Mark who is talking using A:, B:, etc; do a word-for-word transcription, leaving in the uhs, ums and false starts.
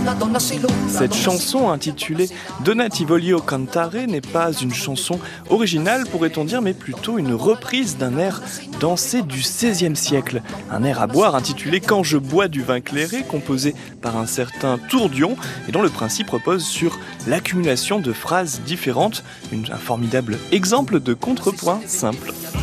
A: Cette chanson intitulée Donna ti voglio cantare n'est pas une chanson originale, pourrait-on dire, mais plutôt une reprise d'un air dansé du seizième siècle. Un air à boire intitulé Quand je bois du vin clairé, composé par un certain Tourdion et dont le principe repose sur l'accumulation de phrases différentes. Une, un formidable exemple de contrepoint simple.